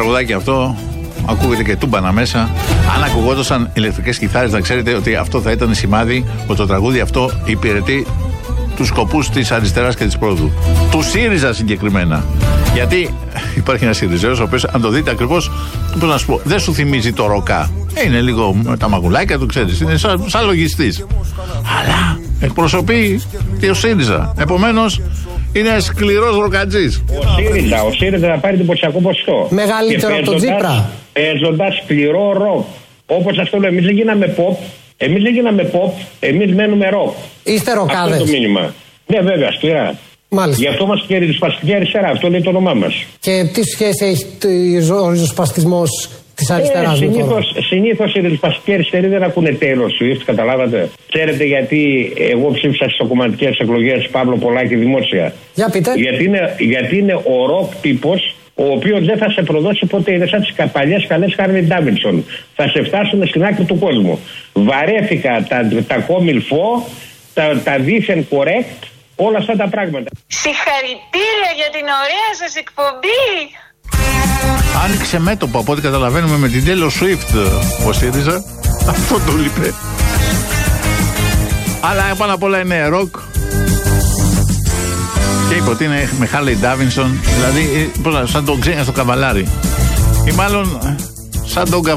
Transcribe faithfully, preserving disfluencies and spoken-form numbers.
τραγουδάκι αυτό. Ακούγεται και τούμπανα μέσα. Αν ακουγόντουσαν ηλεκτρικές κιθάρες, να ξέρετε ότι αυτό θα ήταν σημάδι ότι το τραγούδι αυτό υπηρετεί τους σκοπούς της αριστεράς και της πρόοδου. Του ΣΥΡΙΖΑ συγκεκριμένα. Γιατί υπάρχει ένας ΣΥΡΙΖΑος, ο οποίος, αν το δείτε ακριβώς, πώς να σου πω, δεν σου θυμίζει το ροκά. Είναι λίγο με τα μαγουλάκια, το ξέρεις. Είναι σαν, σαν λογιστής. Αλλά εκπροσωπεί και ο ΣΥΡΙΖΑ. Επομένως, είναι σκληρός ροκατζής. Ο ΣΥΡΙΖΑ, ο ΣΥΡΙΖΑ θα πάρει τυπωσιακό ποσοστό. Μεγαλύτερο από τον Τσίπρα. Παίζοντας σκληρό ροκ. Όπως αυτό λέω, εμείς δεν γίναμε pop. Εμείς δεν γίναμε pop, εμείς μένουμε rock. Είστε ροκάδες. Αυτό είναι το μήνυμα. Ναι, βέβαια, σκληρά. Μάλιστα. Γι' αυτό μας και η ριζοσπαστική αριστερά, αυτό λέει το όνομά μας. Και τι σχέση έχει ο ριζοσπαστισμός της αριστεράς? Ε, συνήθως, συνήθως οι ριζοσπαστικοί αριστεροί δεν ακούνε τέλος Swift, καταλάβατε. Ξέρετε γιατί εγώ ψήφισα στις κομματικές εκλογές Παύλο Πολάκη δημόσια? Για πείτε. Γιατί είναι, γιατί είναι ο rock τύπος, ο οποίος δεν θα σε προδώσει ποτέ. Είναι σαν τις παλιές καλές Harley Davidson. Θα σε φτάσουν στην άκρη του κόσμου. Βαρέθηκα τα, τα κόμιλφό, τα, τα δίθεν correct, όλα αυτά τα πράγματα. Συγχαρητήρια για την ωραία σας εκπομπή. Άνοιξε μέτωπο από ό,τι καταλαβαίνουμε με την Taylor Swift ο ΣΥΡΙΖΑ. Αυτό το λείπε. Αλλά πάνω απ' όλα είναι ροκ. Και είπε ότι είναι με Harley Davidson, δηλαδή πώς να, σαν τον ξένια στο καβαλάρι. Ή μάλλον σαν τον